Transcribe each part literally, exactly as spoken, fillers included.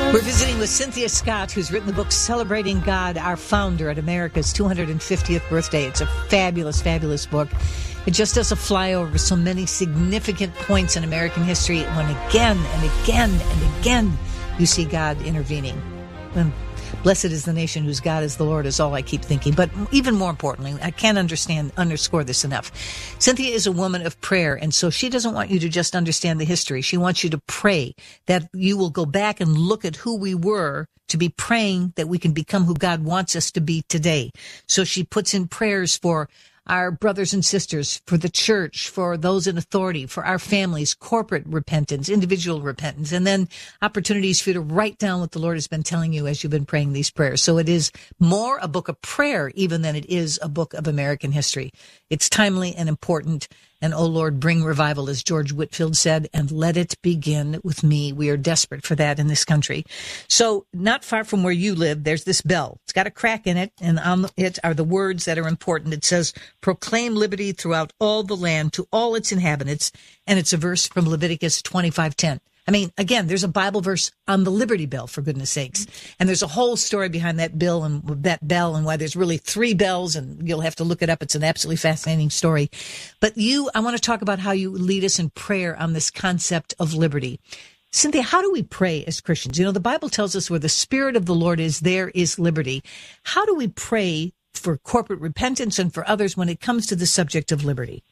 We're visiting with Cynthia Scott, who's written the book Celebrating God, Our Founder at America's two hundred fiftieth Birthday. It's a fabulous, fabulous book. It just does a flyover of so many significant points in American history when again and again and again you see God intervening. When blessed is the nation whose God is the Lord is all I keep thinking. But even more importantly, I can't understand, underscore this enough. Cynthia is a woman of prayer, and so she doesn't want you to just understand the history. She wants you to pray that you will go back and look at who we were, to be praying that we can become who God wants us to be today. So she puts in prayers for our brothers and sisters, for the church, for those in authority, for our families, corporate repentance, individual repentance, and then opportunities for you to write down what the Lord has been telling you as you've been praying these prayers. So it is more a book of prayer even than it is a book of American history. It's timely and important. And, oh, Lord, bring revival, as George Whitefield said, and let it begin with me. We are desperate for that in this country. So not far from where you live, there's this bell. It's got a crack in it, and on it are the words that are important. It says, proclaim liberty throughout all the land to all its inhabitants. And it's a verse from Leviticus twenty-five ten. I mean, again, there's a Bible verse on the Liberty Bell, for goodness sakes. And there's a whole story behind that bill and that bell and why there's really three bells, and you'll have to look it up. It's an absolutely fascinating story. But you, I want to talk about how you lead us in prayer on this concept of liberty. Cynthia, how do we pray as Christians? You know, the Bible tells us where the Spirit of the Lord is, there is liberty. How do we pray for corporate repentance and for others when it comes to the subject of liberty?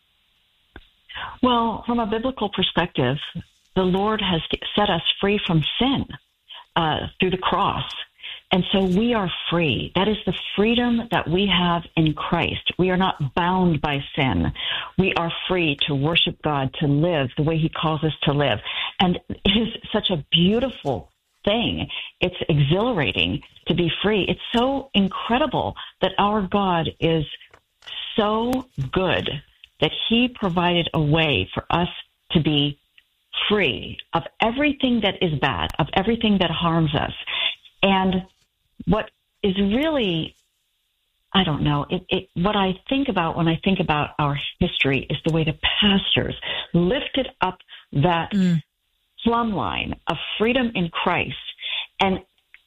Well, from a biblical perspective, the Lord has set us free from sin uh, through the cross. And so we are free. That is the freedom that we have in Christ. We are not bound by sin. We are free to worship God, to live the way he calls us to live. And it is such a beautiful thing. It's exhilarating to be free. It's so incredible that our God is so good that he provided a way for us to be free of everything that is bad, of everything that harms us. And what is really, I don't know, it, it, what I think about when I think about our history is the way the pastors lifted up that mm. plumb line of freedom in Christ and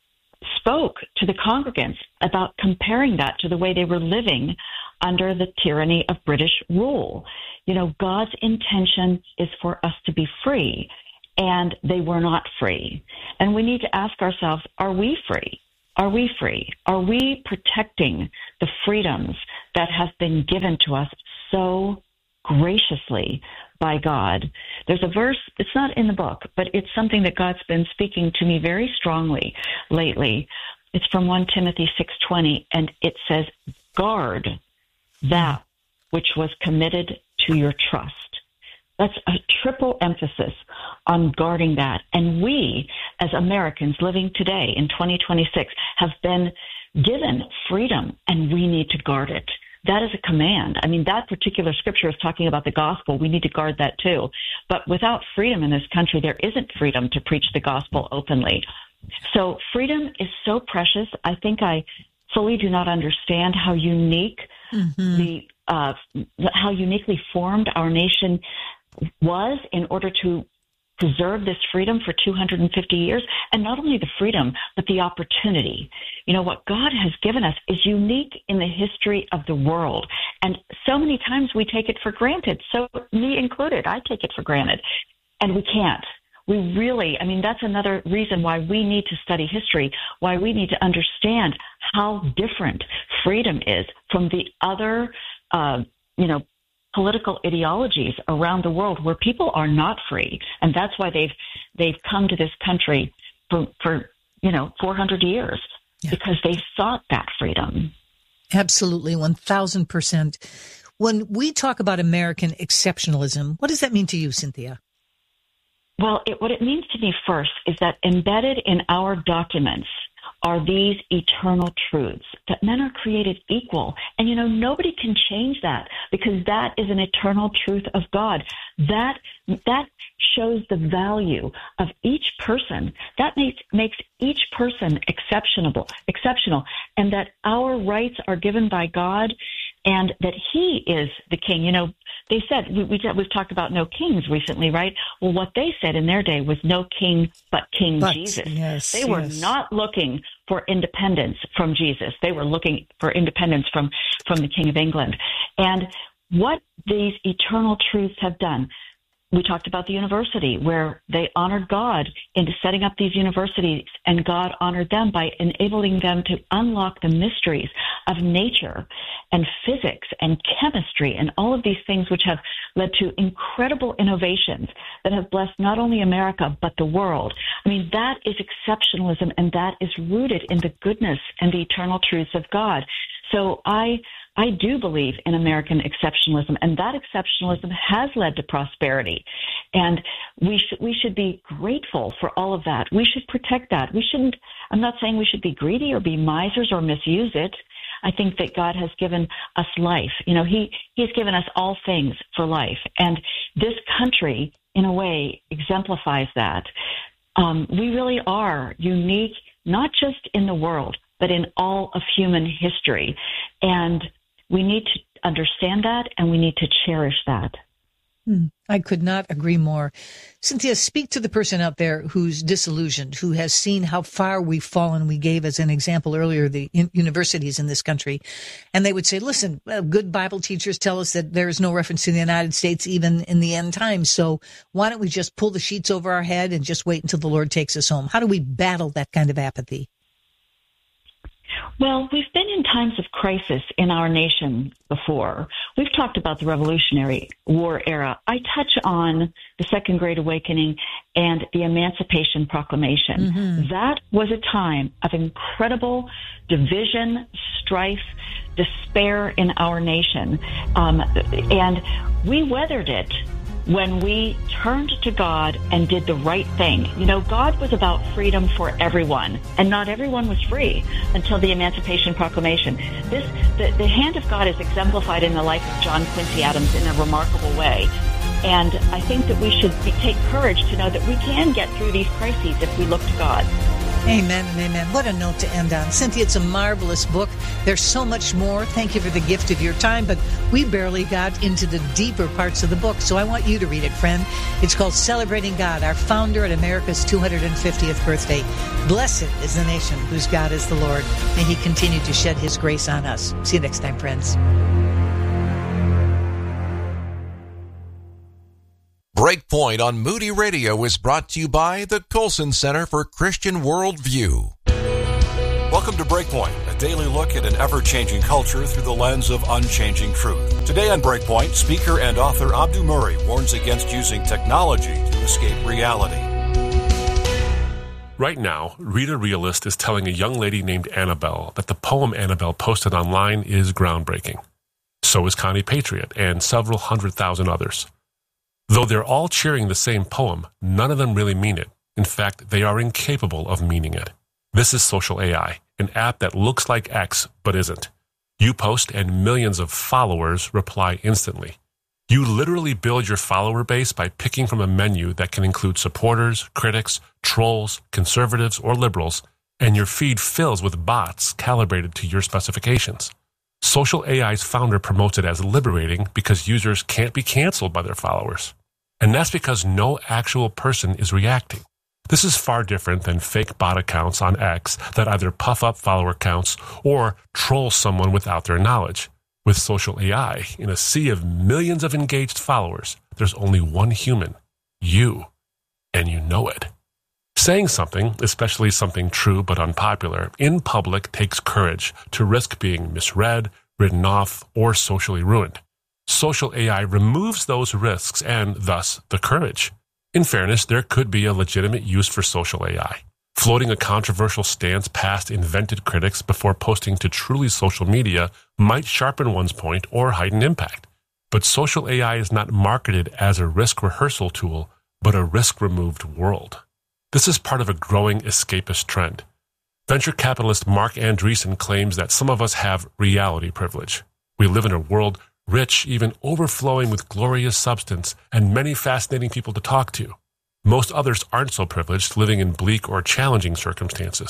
spoke to the congregants about comparing that to the way they were living under the tyranny of British rule. You know, God's intention is for us to be free, and they were not free. And we need to ask ourselves, are we free? Are we free? Are we protecting the freedoms that have been given to us so graciously by God? There's a verse, it's not in the book, but it's something that God's been speaking to me very strongly lately. It's from First Timothy six twenty, and it says, guard that which was committed to your trust. That's a triple emphasis on guarding that. And we, as Americans living today in twenty twenty-six, have been given freedom, and we need to guard it. That is a command. I mean, that particular scripture is talking about the gospel. We need to guard that too. But without freedom in this country, there isn't freedom to preach the gospel openly. So freedom is so precious. I think I fully do not understand how unique mm-hmm. the uh, how uniquely formed our nation was in order to preserve this freedom for two hundred fifty years. And not only the freedom, but the opportunity. You know, what God has given us is unique in the history of the world. And so many times we take it for granted. So me included, I take it for granted. And we can't. We really, I mean, that's another reason why we need to study history, why we need to understand how different freedom is from the other, uh, you know, political ideologies around the world where people are not free. And that's why they've they've come to this country for, for you know, four hundred years, yeah. because they sought that freedom. Absolutely, one thousand percent. When we talk about American exceptionalism, what does that mean to you, Cynthia? Well, it, what it means to me first is that embedded in our documents are these eternal truths, that men are created equal. And, you know, nobody can change that because that is an eternal truth of God. That that shows the value of each person. That makes, makes each person exceptional, exceptional, and that our rights are given by God and that he is the king. You know, they said, we, we, we've talked about no kings recently, right? Well, what they said in their day was no king but King but, Jesus. Yes, they were yes. not looking for independence from Jesus. They were looking for independence from, from the King of England. And what these eternal truths have done, we talked about the university where they honored God into setting up these universities, and God honored them by enabling them to unlock the mysteries of nature and physics and chemistry and all of these things which have led to incredible innovations that have blessed not only America but the world. I mean, that is exceptionalism, and that is rooted in the goodness and the eternal truths of God. So I I do believe in American exceptionalism, and that exceptionalism has led to prosperity. And we should we should be grateful for all of that. We should protect that. We shouldn't, I'm not saying we should be greedy or be misers or misuse it. I think that God has given us life. You know, he, he's given us all things for life. And this country, in a way, exemplifies that. Um, we really are unique, not just in the world, but in all of human history. And we need to understand that, and we need to cherish that. Hmm. I could not agree more. Cynthia, speak to the person out there who's disillusioned, who has seen how far we've fallen. We gave as an example earlier the universities in this country. And they would say, listen, well, good Bible teachers tell us that there is no reference to the United States even in the end times. So why don't we just pull the sheets over our head and just wait until the Lord takes us home? How do we battle that kind of apathy? Well, we've been in times of crisis in our nation before. We've talked about the Revolutionary War era. I touch on the Second Great Awakening and the Emancipation Proclamation. Mm-hmm. That was a time of incredible division, strife, despair in our nation. Um, and we weathered it when we turned to God and did the right thing. You know, God was about freedom for everyone, and not everyone was free until the Emancipation Proclamation. This, the, the hand of God is exemplified in the life of John Quincy Adams in a remarkable way. And I think that we should be, take courage to know that we can get through these crises if we look to God. Amen and amen. What a note to end on. Cynthia, it's a marvelous book. There's so much more. Thank you for the gift of your time, but we barely got into the deeper parts of the book, so I want you to read it, friend. It's called Celebrating God, Our Founder at America's two hundred fiftieth Birthday. Blessed is the nation whose God is the Lord. May he continue to shed his grace on us. See you next time, friends. Breakpoint on Moody Radio is brought to you by the Colson Center for Christian Worldview. Welcome to Breakpoint, a daily look at an ever-changing culture through the lens of unchanging truth. Today on Breakpoint, speaker and author Abdu Murray warns against using technology to escape reality. Right now, Rita Realist is telling a young lady named Annabelle that the poem Annabelle posted online is groundbreaking. So is Connie Patriot and several hundred thousand others. Though they're all cheering the same poem, none of them really mean it. In fact, they are incapable of meaning it. This is Social A I, an app that looks like X but isn't. You post and millions of followers reply instantly. You literally build your follower base by picking from a menu that can include supporters, critics, trolls, conservatives, or liberals, and your feed fills with bots calibrated to your specifications. Social A I's founder promotes it as liberating because users can't be canceled by their followers. And that's because no actual person is reacting. This is far different than fake bot accounts on X that either puff up follower counts or troll someone without their knowledge. With Social A I, in a sea of millions of engaged followers, there's only one human, you, and you know it. Saying something, especially something true but unpopular, in public takes courage to risk being misread, written off, or socially ruined. Social A I removes those risks and, thus, the courage. In fairness, there could be a legitimate use for Social A I. Floating a controversial stance past invented critics before posting to truly social media might sharpen one's point or heighten impact. But Social A I is not marketed as a risk rehearsal tool, but a risk-removed world. This is part of a growing escapist trend. Venture capitalist Mark Andreessen claims that some of us have reality privilege. We live in a world rich, even overflowing with glorious substance and many fascinating people to talk to. Most others aren't so privileged, living in bleak or challenging circumstances.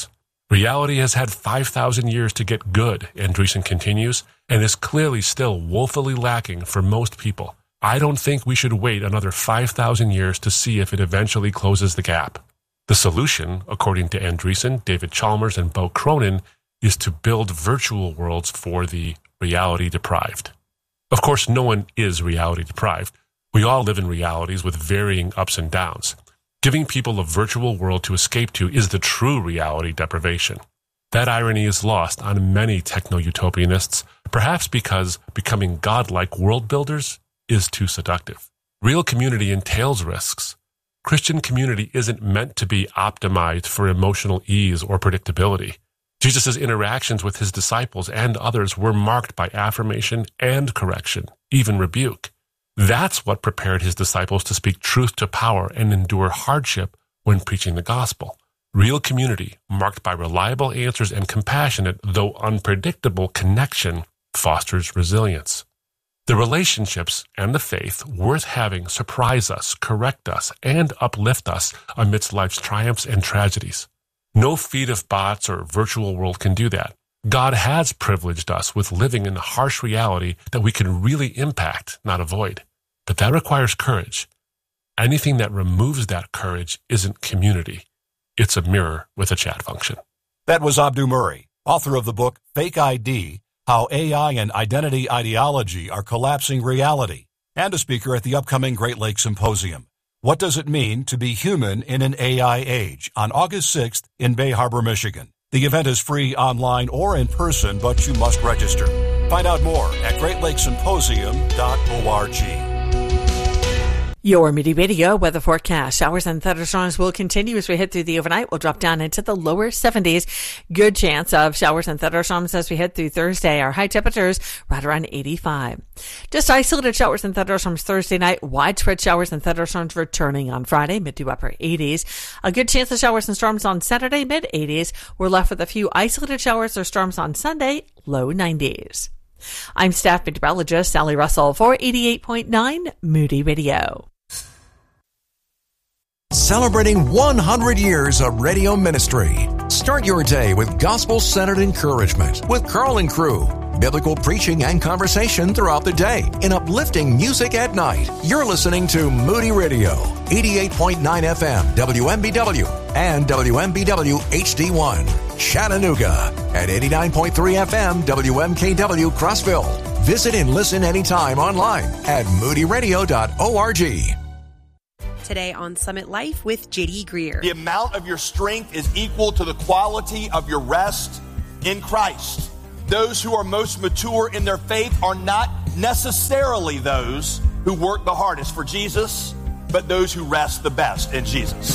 Reality has had five thousand years to get good, Andreessen continues, and is clearly still woefully lacking for most people. I don't think we should wait another five thousand years to see if it eventually closes the gap. The solution, according to Andreessen, David Chalmers, and Bo Cronin, is to build virtual worlds for the reality deprived. Of course, no one is reality deprived. We all live in realities with varying ups and downs. Giving people a virtual world to escape to is the true reality deprivation. That irony is lost on many techno-utopianists, perhaps because becoming godlike world builders is too seductive. Real community entails risks. Christian community isn't meant to be optimized for emotional ease or predictability. Jesus' interactions with his disciples and others were marked by affirmation and correction, even rebuke. That's what prepared his disciples to speak truth to power and endure hardship when preaching the gospel. Real community, marked by reliable answers and compassionate, though unpredictable, connection, fosters resilience. The relationships and the faith worth having surprise us, correct us, and uplift us amidst life's triumphs and tragedies. No feat of bots or virtual world can do that. God has privileged us with living in a harsh reality that we can really impact, not avoid. But that requires courage. Anything that removes that courage isn't community. It's a mirror with a chat function. That was Abdu Murray, author of the book Fake I D, How A I and Identity Ideology Are Collapsing Reality, and a speaker at the upcoming Great Lakes Symposium. What does it mean to be human in an A I age? On August sixth in Bay Harbor, Michigan. The event is free online or in person, but you must register. Find out more at great lakes symposium dot org. Your Moody Radio weather forecast. Showers and thunderstorms will continue as we head through the overnight. We'll drop down into the lower seventies. Good chance of showers and thunderstorms as we head through Thursday. Our high temperatures right around eighty-five. Just isolated showers and thunderstorms Thursday night. Widespread showers and thunderstorms returning on Friday, mid to upper eighties. A good chance of showers and storms on Saturday, mid eighties. We're left with a few isolated showers or storms on Sunday, low nineties. I'm staff meteorologist Sally Russell for eighty-eight point nine Moody Radio. Celebrating one hundred years of radio ministry. Start your day with gospel-centered encouragement with Carl and Crew. Biblical preaching and conversation throughout the day in uplifting music at night. You're listening to Moody Radio, eighty-eight point nine F M, W M B W, and W M B W H D one, Chattanooga, and eighty-nine point three F M, W M K W, Crossville. Visit and listen anytime online at moody radio dot org. Today on Summit Life with J D Greer. The amount of your strength is equal to the quality of your rest in Christ. Those who are most mature in their faith are not necessarily those who work the hardest for Jesus, but those who rest the best in Jesus.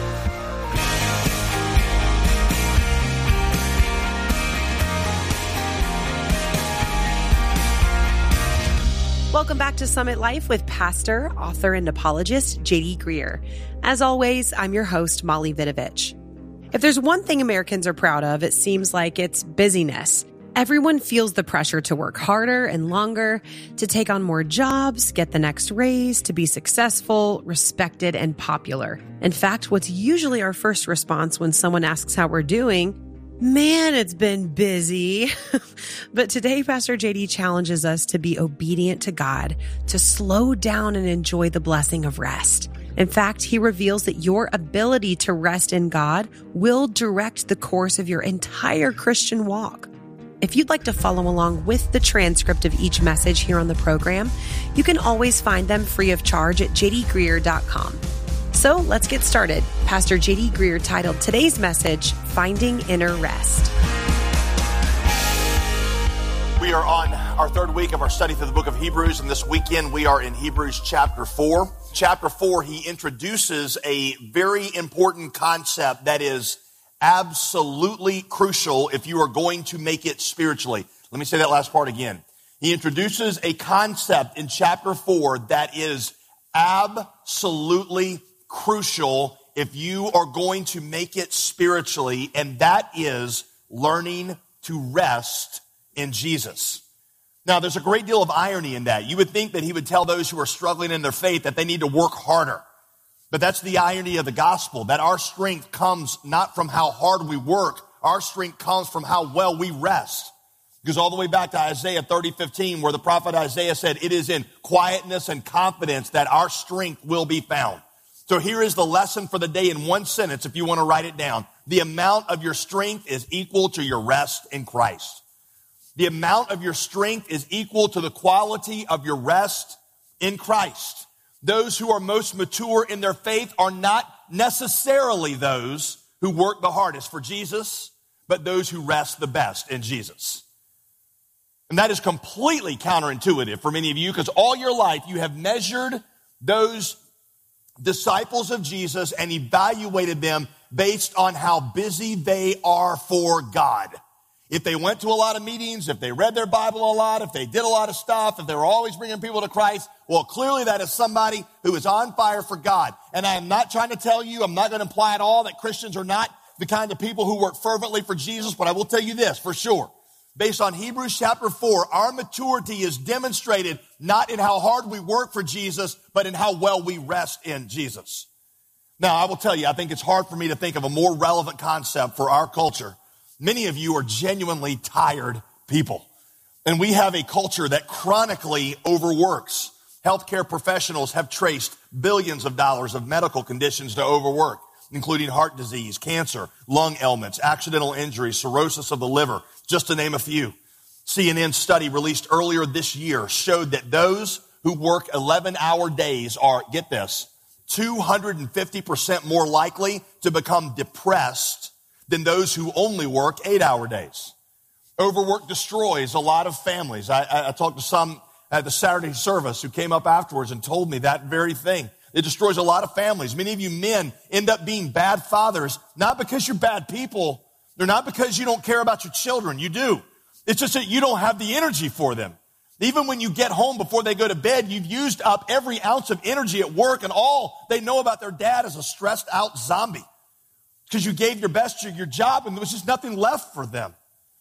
Welcome back to Summit Life with pastor, author, and apologist J D Greer. As always, I'm your host, Molly Vidovich. If there's one thing Americans are proud of, it seems like it's busyness. Everyone feels the pressure to work harder and longer, to take on more jobs, get the next raise, to be successful, respected, and popular. In fact, what's usually our first response when someone asks how we're doing, man, it's been busy. But today, Pastor J D challenges us to be obedient to God, to slow down and enjoy the blessing of rest. In fact, he reveals that your ability to rest in God will direct the course of your entire Christian walk. If you'd like to follow along with the transcript of each message here on the program, you can always find them free of charge at j d greer dot com. So let's get started. Pastor J D Greer titled today's message, Finding Inner Rest. We are on our third week of our study through the book of Hebrews, and this weekend we are in Hebrews chapter four. Chapter four, he introduces a very important concept that is absolutely crucial if you are going to make it spiritually. Let me say that last part again. He introduces a concept in chapter four that is absolutely crucial if you are going to make it spiritually, and that is learning to rest in Jesus. Now, there's a great deal of irony in that. You would think that he would tell those who are struggling in their faith that they need to work harder. But that's the irony of the gospel, that our strength comes not from how hard we work, Our strength comes from how well we rest. It goes all the way back to Isaiah thirty fifteen, where the prophet Isaiah said, it is in quietness and confidence that our strength will be found. So here is the lesson for the day in one sentence, if you want to write it down. The amount of your strength is equal to your rest in Christ. The amount of your strength is equal to the quality of your rest in Christ. Those who are most mature in their faith are not necessarily those who work the hardest for Jesus, but those who rest the best in Jesus. And that is completely counterintuitive for many of you, because all your life you have measured those disciples of Jesus and evaluated them based on how busy they are for God. If they went to a lot of meetings, if they read their Bible a lot, if they did a lot of stuff, if they were always bringing people to Christ, well, clearly that is somebody who is on fire for God. And I am not trying to tell you, I'm not going to imply at all that Christians are not the kind of people who work fervently for Jesus, but I will tell you this for sure. Based on Hebrews chapter four, our maturity is demonstrated not in how hard we work for Jesus, but in how well we rest in Jesus. Now, I will tell you, I think it's hard for me to think of a more relevant concept for our culture. Many of you are genuinely tired people. And we have a culture that chronically overworks. Healthcare professionals have traced billions of dollars of medical conditions to overwork, including heart disease, cancer, lung ailments, accidental injury, cirrhosis of the liver, just to name a few. C N N study released earlier this year showed that those who work eleven-hour days are, get this, two hundred fifty percent more likely to become depressed than those who only work eight-hour days. Overwork destroys a lot of families. I, I, I talked to some at the Saturday service who came up afterwards and told me that very thing. It destroys a lot of families. Many of you men end up being bad fathers, not because you're bad people. They're not because you don't care about your children. You do. It's just that you don't have the energy for them. Even when you get home before they go to bed, you've used up every ounce of energy at work, and all they know about their dad is a stressed out zombie because you gave your best to your job and there was just nothing left for them.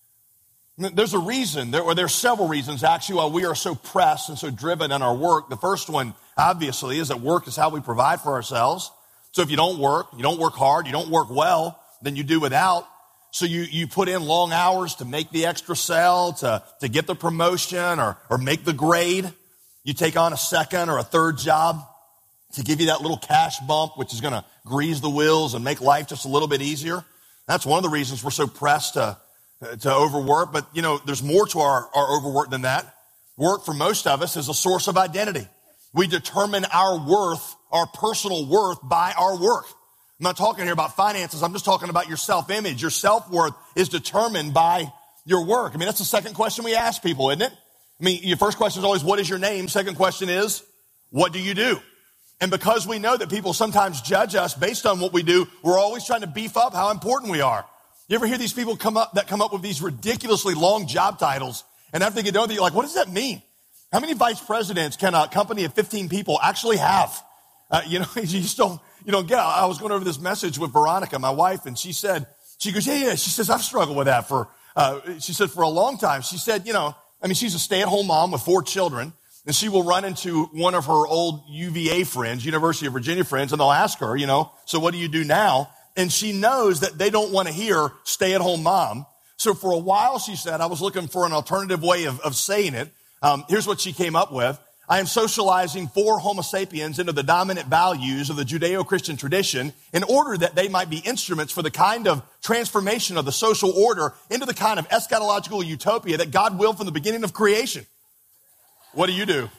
There's a reason, there, or there's several reasons actually why we are so pressed and so driven in our work. The first one, obviously, is that work is how we provide for ourselves. So if you don't work, you don't work hard, you don't work well, then you do without. So you, you put in long hours to make the extra sale, to, to get the promotion or, or make the grade. You take on a second or a third job to give you that little cash bump, which is going to grease the wheels and make life just a little bit easier. That's one of the reasons we're so pressed to, to overwork. But, you know, there's more to our, our overwork than that. Work for most of us is a source of identity. We determine our worth, our personal worth, by our work. I'm not talking here about finances. I'm just talking about your self-image. Your self-worth is determined by your work. I mean, that's the second question we ask people, isn't it? I mean, your first question is always, what is your name? Second question is, what do you do? And because we know that people sometimes judge us based on what we do, we're always trying to beef up how important we are. You ever hear these people come up that come up with these ridiculously long job titles, and after you know that, you're like, what does that mean? How many vice presidents can a company of fifteen people actually have? Uh, you know, you just don't, you don't get it. I was going over this message with Veronica, my wife, and she said, she goes, yeah, yeah. She says, I've struggled with that for, uh, she said, for a long time. She said, you know, I mean, she's a stay-at-home mom with four children, and she will run into one of her old U V A friends, University of Virginia friends, and they'll ask her, you know, so what do you do now? And she knows that they don't want to hear stay-at-home mom. So for a while, she said, I was looking for an alternative way of, of saying it. Um, here's what she came up with. I am socializing four Homo sapiens into the dominant values of the Judeo-Christian tradition in order that they might be instruments for the kind of transformation of the social order into the kind of eschatological utopia that God willed from the beginning of creation. What do you do?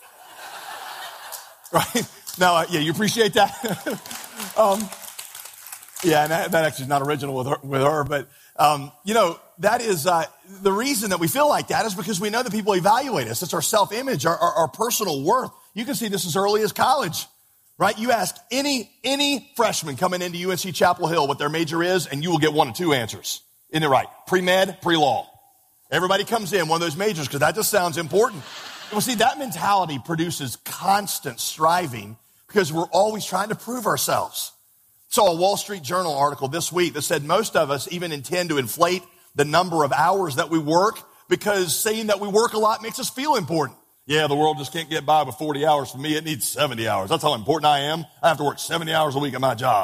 Right? Now, uh, yeah, you appreciate that? um, yeah, and that, that actually is not original with her, with her but, um, you know, that is, uh, the reason that we feel like that is because we know that people evaluate us. It's our self-image, our, our, our personal worth. You can see this as early as college, right? You ask any, any freshman coming into U N C Chapel Hill what their major is, and you will get one of two answers. Isn't it right? Pre-med, pre-law. Everybody comes in one of those majors because that just sounds important. Well, see, that mentality produces constant striving because we're always trying to prove ourselves. Saw a Wall Street Journal article this week that said most of us even intend to inflate the number of hours that we work because saying that we work a lot makes us feel important. Yeah, the world just can't get by with forty hours for me. It needs seventy hours. That's how important I am. I have to work seventy hours a week at my job.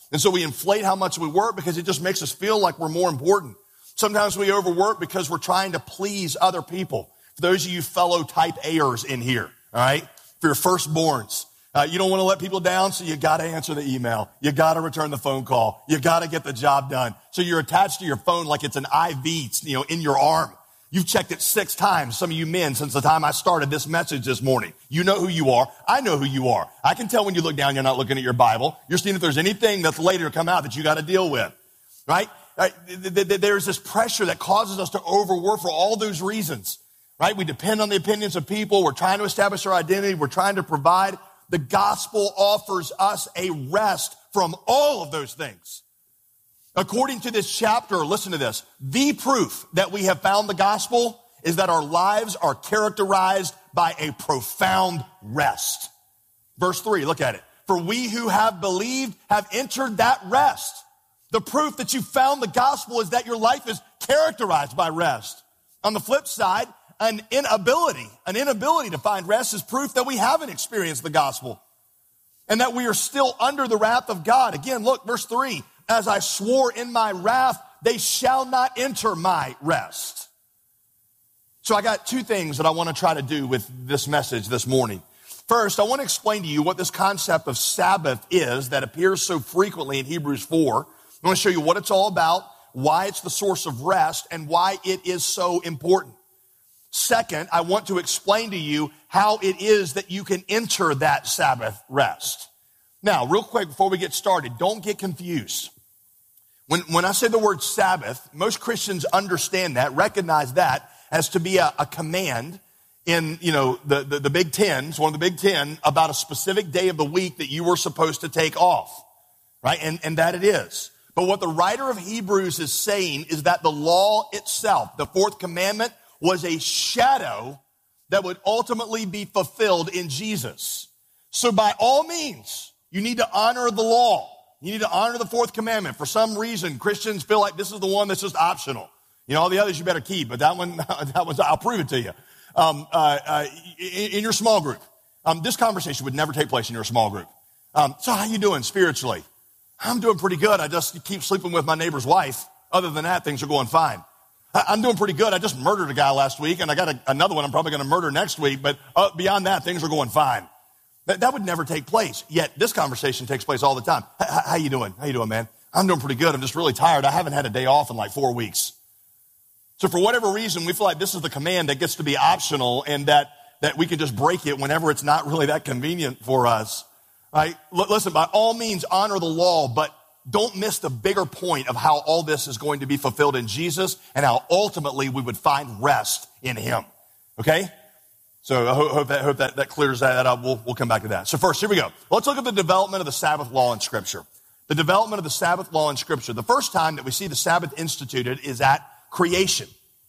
And so we inflate how much we work because it just makes us feel like we're more important. Sometimes we overwork because we're trying to please other people. For those of you fellow type A'ers in here, all right, for your firstborns, uh, you don't want to let people down, so you got to answer the email. You got to return the phone call. You got to get the job done. So you're attached to your phone like it's an I V, you know, in your arm. You've checked it six times, some of you men, since the time I started this message this morning. You know who you are. I know who you are. I can tell when you look down, you're not looking at your Bible. You're seeing if there's anything that's later to come out that you got to deal with, right? There's this pressure that causes us to overwork for all those reasons, right? We depend on the opinions of people. We're trying to establish our identity. We're trying to provide. The gospel offers us a rest from all of those things. According to this chapter, listen to this, the proof that we have found the gospel is that our lives are characterized by a profound rest. Verse three, look at it. For we who have believed have entered that rest. The proof that you found the gospel is that your life is characterized by rest. On the flip side, an inability, an inability to find rest is proof that we haven't experienced the gospel and that we are still under the wrath of God. Again, look, verse three. As I swore in my wrath, they shall not enter my rest. So I got two things that I want to try to do with this message this morning. First, I want to explain to you what this concept of Sabbath is that appears so frequently in Hebrews four. I want to show you what it's all about, why it's the source of rest, and why it is so important. Second, I want to explain to you how it is that you can enter that Sabbath rest. Now, real quick before we get started, don't get confused. When, when I say the word Sabbath, most Christians understand that, recognize that as to be a, a command in, you know, the, the, the Big Ten, it's one of the Big Ten, about a specific day of the week that you were supposed to take off, right? And, and that it is. But what the writer of Hebrews is saying is that the law itself, the fourth commandment, was a shadow that would ultimately be fulfilled in Jesus. So by all means, you need to honor the law. You need to honor the fourth commandment. For some reason, Christians feel like this is the one that's just optional. You know, all the others you better keep, but that one, that one's, I'll prove it to you. Um, uh, uh, in, in your small group, um, this conversation would never take place in your small group. Um, so how you doing spiritually? I'm doing pretty good. I just keep sleeping with my neighbor's wife. Other than that, things are going fine. I, I'm doing pretty good. I just murdered a guy last week, and I got a, another one I'm probably going to murder next week. But uh, beyond that, things are going fine. That, that would never take place. Yet this conversation takes place all the time. H- how you doing? How you doing, man? I'm doing pretty good. I'm just really tired. I haven't had a day off in like four weeks. So for whatever reason, we feel like this is the command that gets to be optional and that, that we can just break it whenever it's not really that convenient for us. Right? L- listen, by all means, honor the law, but don't miss the bigger point of how all this is going to be fulfilled in Jesus and how ultimately we would find rest in him. Okay? So I hope that, hope that, that clears that up. We'll, we'll come back to that. So first, here we go. Let's look at the development of the Sabbath law in Scripture. The development of the Sabbath law in Scripture. The first time that we see the Sabbath instituted is at creation.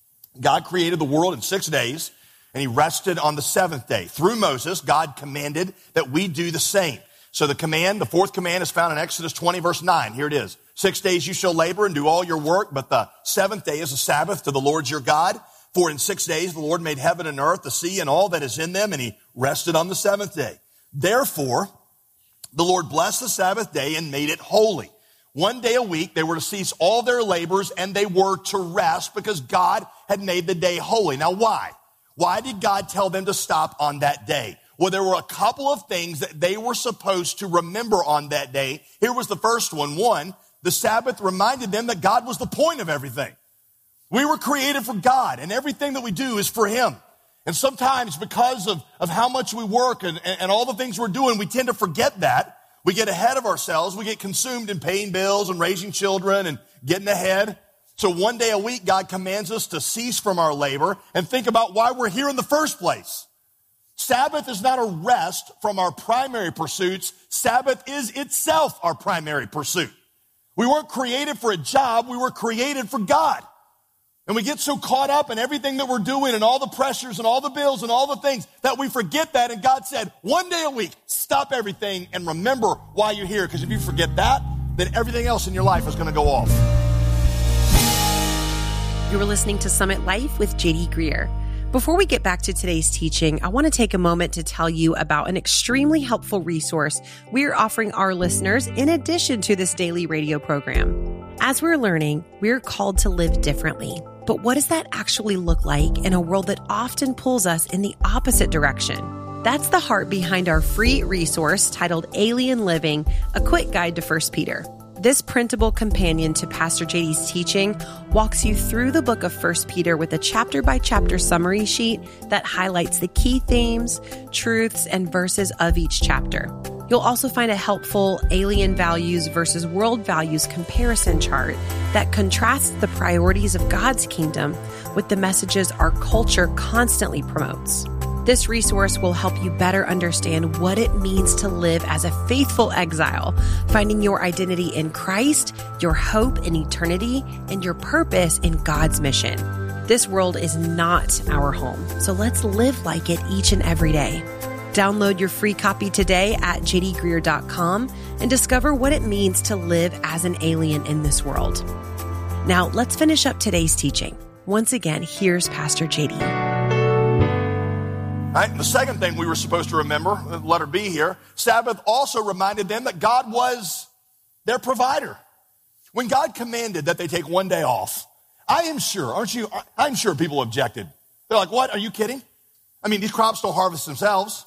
God created the world in six days, and he rested on the seventh day. Through Moses, God commanded that we do the same. So the command, the fourth command, is found in Exodus twenty, verse nine. Here it is. Six days you shall labor and do all your work, but the seventh day is a Sabbath to the Lord your God. For in six days the Lord made heaven and earth, the sea, and all that is in them, and he rested on the seventh day. Therefore, the Lord blessed the Sabbath day and made it holy. One day a week they were to cease all their labors, and they were to rest because God had made the day holy. Now why? Why did God tell them to stop on that day? Well, there were a couple of things that they were supposed to remember on that day. Here was the first one. One, the Sabbath reminded them that God was the point of everything. We were created for God, and everything that we do is for him. And sometimes because of, of how much we work and, and, and all the things we're doing, we tend to forget that. We get ahead of ourselves. We get consumed in paying bills and raising children and getting ahead. So one day a week, God commands us to cease from our labor and think about why we're here in the first place. Sabbath is not a rest from our primary pursuits. Sabbath is itself our primary pursuit. We weren't created for a job. We were created for God. And we get so caught up in everything that we're doing and all the pressures and all the bills and all the things that we forget that. And God said, one day a week, stop everything and remember why you're here. Because if you forget that, then everything else in your life is going to go off. You were listening to Summit Life with J D Greer. Before we get back to today's teaching, I want to take a moment to tell you about an extremely helpful resource we're offering our listeners in addition to this daily radio program. As we're learning, we're called to live differently. But what does that actually look like in a world that often pulls us in the opposite direction? That's the heart behind our free resource titled Alien Living, a quick guide to First Peter. This printable companion to Pastor J D's teaching walks you through the book of First Peter with a chapter-by-chapter summary sheet that highlights the key themes, truths, and verses of each chapter. You'll also find a helpful alien values versus world values comparison chart that contrasts the priorities of God's kingdom with the messages our culture constantly promotes. This resource will help you better understand what it means to live as a faithful exile, finding your identity in Christ, your hope in eternity, and your purpose in God's mission. This world is not our home, so let's live like it each and every day. Download your free copy today at j d greer dot com and discover what it means to live as an alien in this world. Now, let's finish up today's teaching. Once again, here's Pastor J D. All right, the second thing we were supposed to remember, letter B here, Sabbath also reminded them that God was their provider. When God commanded that they take one day off, I am sure, aren't you, I'm sure people objected. They're like, what, are you kidding? I mean, these crops don't harvest themselves.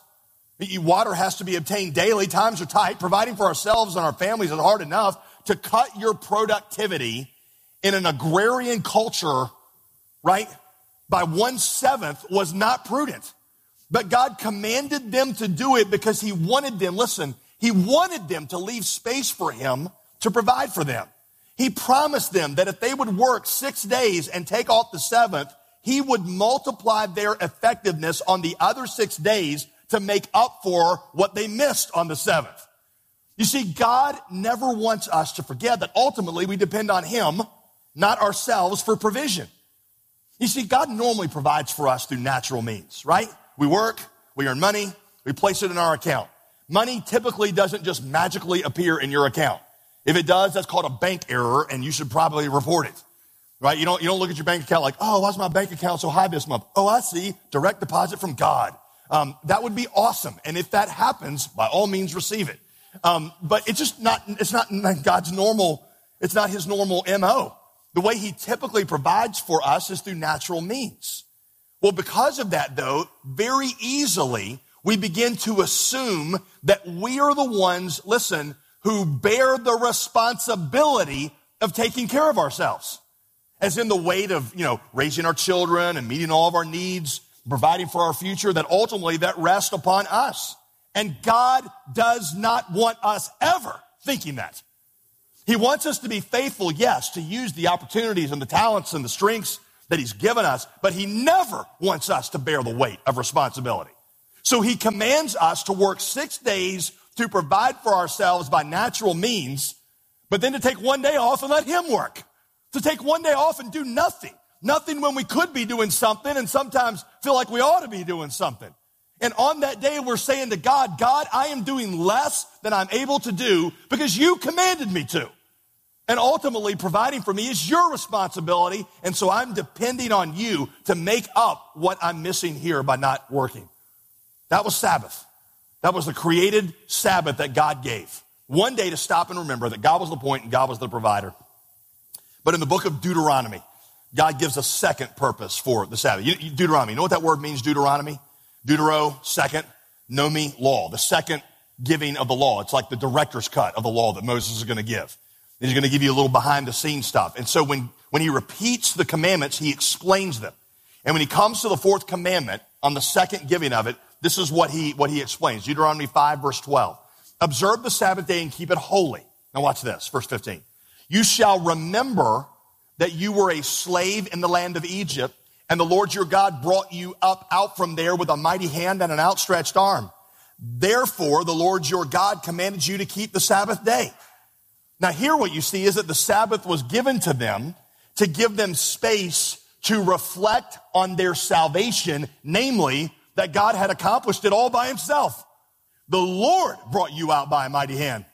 Water has to be obtained daily. Times are tight. Providing for ourselves and our families is hard enough. To cut your productivity in an agrarian culture, right, by one-seventh was not prudent. But God commanded them to do it because he wanted them, listen, he wanted them to leave space for him to provide for them. He promised them that if they would work six days and take off the seventh, he would multiply their effectiveness on the other six days to make up for what they missed on the seventh. You see, God never wants us to forget that ultimately we depend on him, not ourselves, for provision. You see, God normally provides for us through natural means, right? We work, we earn money, we place it in our account. Money typically doesn't just magically appear in your account. If it does, that's called a bank error, and you should probably report it, right? You don't, you don't look at your bank account like, oh, why's my bank account so high this month? Oh, I see, direct deposit from God. Um, that would be awesome. And if that happens, by all means, receive it. Um, but it's just not, it's not God's normal, it's not his normal M O. The way he typically provides for us is through natural means. Well, because of that, though, very easily we begin to assume that we are the ones, listen, who bear the responsibility of taking care of ourselves. As in the weight of, you know, raising our children and meeting all of our needs, providing for our future, that ultimately that rests upon us. And God does not want us ever thinking that. He wants us to be faithful, yes, to use the opportunities and the talents and the strengths that he's given us, but he never wants us to bear the weight of responsibility. So he commands us to work six days to provide for ourselves by natural means, but then to take one day off and let him work. To take one day off and do nothing. Nothing when we could be doing something and sometimes feel like we ought to be doing something. And on that day, we're saying to God, God, I am doing less than I'm able to do because you commanded me to. And ultimately, providing for me is your responsibility. And so I'm depending on you to make up what I'm missing here by not working. That was Sabbath. That was the created Sabbath that God gave. One day to stop and remember that God was the point and God was the provider. But in the book of Deuteronomy, God gives a second purpose for the Sabbath. You, you, Deuteronomy, you know what that word means, Deuteronomy? Deutero, second, nomi, law. The second giving of the law. It's like the director's cut of the law that Moses is going to give. He's going to give you a little behind-the-scenes stuff. And so when, when he repeats the commandments, he explains them. And when he comes to the fourth commandment, on the second giving of it, this is what he, what he explains. Deuteronomy five, verse twelve. Observe the Sabbath day and keep it holy. Now watch this, verse fifteen. You shall remember that you were a slave in the land of Egypt, and the Lord your God brought you up out from there with a mighty hand and an outstretched arm. Therefore, the Lord your God commanded you to keep the Sabbath day. Now here what you see is that the Sabbath was given to them to give them space to reflect on their salvation, namely that God had accomplished it all by himself. The Lord brought you out by a mighty hand.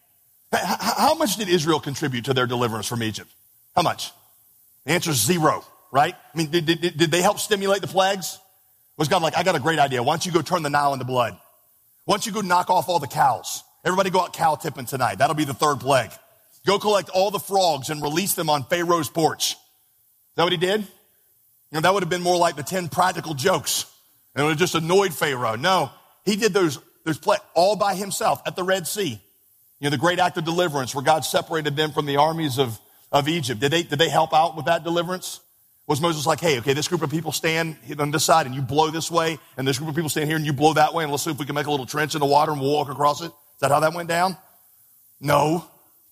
How much did Israel contribute to their deliverance from Egypt? How much? The answer is zero, right? I mean, did, did, did they help stimulate the plagues? Was God like, I got a great idea. Why don't you go turn the Nile into blood? Why don't you go knock off all the cows? Everybody go out cow tipping tonight. That'll be the third plague. Go collect all the frogs and release them on Pharaoh's porch. Is that what he did? You know, that would have been more like the ten practical jokes. And it would have just annoyed Pharaoh. No, he did those, those play all by himself at the Red Sea. You know, the great act of deliverance where God separated them from the armies of, of Egypt. Did they, did they help out with that deliverance? Was Moses like, hey, okay, this group of people stand on this side and you blow this way, and this group of people stand here and you blow that way, and let's see if we can make a little trench in the water and we'll walk across it? Is that how that went down? No.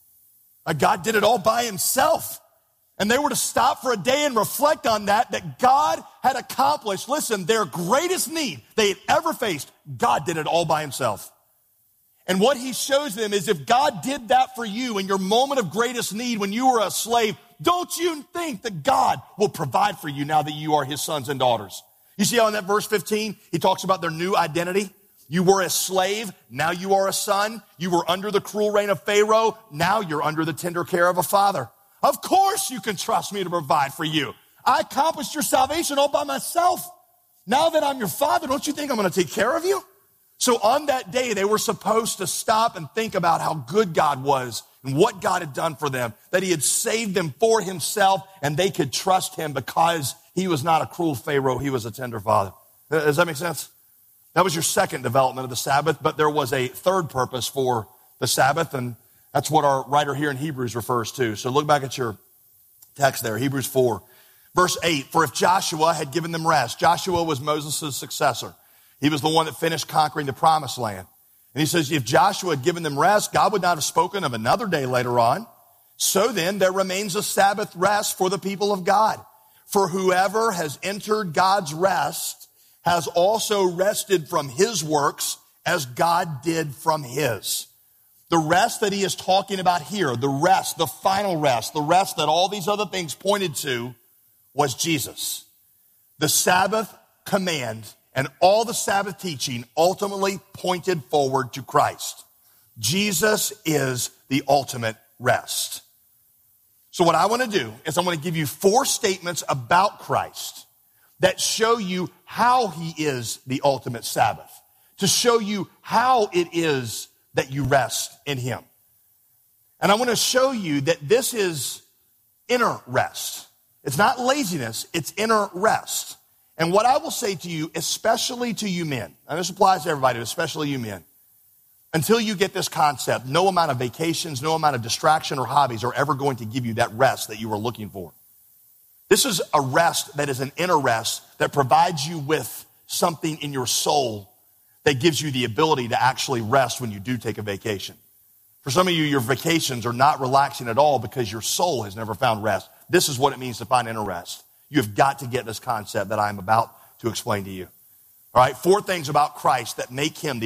God did it all by himself. And they were to stop for a day and reflect on that, that God had accomplished, listen, their greatest need they had ever faced. God did it all by himself. And what he shows them is if God did that for you in your moment of greatest need when you were a slave, don't you think that God will provide for you now that you are his sons and daughters? You see how in that verse fifteen, he talks about their new identity? You were a slave, now you are a son. You were under the cruel reign of Pharaoh, now you're under the tender care of a father. Of course you can trust me to provide for you. I accomplished your salvation all by myself. Now that I'm your father, don't you think I'm going to take care of you? So on that day, they were supposed to stop and think about how good God was and what God had done for them, that he had saved them for himself, and they could trust him because he was not a cruel Pharaoh, he was a tender father. Does that make sense? That was your second development of the Sabbath, but there was a third purpose for the Sabbath, and that's what our writer here in Hebrews refers to. So look back at your text there, Hebrews four. Verse eight, for if Joshua had given them rest, Joshua was Moses' successor. He was the one that finished conquering the promised land. And he says, if Joshua had given them rest, God would not have spoken of another day later on. So then there remains a Sabbath rest for the people of God. For whoever has entered God's rest has also rested from his works as God did from his. The rest that he is talking about here, the rest, the final rest, the rest that all these other things pointed to was Jesus. The Sabbath command and all the Sabbath teaching ultimately pointed forward to Christ. Jesus is the ultimate rest. So what I want to do is I want to give you four statements about Christ that show you how he is the ultimate Sabbath, to show you how it is that you rest in him. And I want to show you that this is inner rest. It's not laziness, it's inner rest. And what I will say to you, especially to you men, and this applies to everybody, but especially you men, until you get this concept, no amount of vacations, no amount of distraction or hobbies are ever going to give you that rest that you are looking for. This is a rest that is an inner rest that provides you with something in your soul that gives you the ability to actually rest when you do take a vacation. For some of you, your vacations are not relaxing at all because your soul has never found rest. This is what it means to find inner rest. You have got to get this concept that I'm about to explain to you. All right, four things about Christ that make him the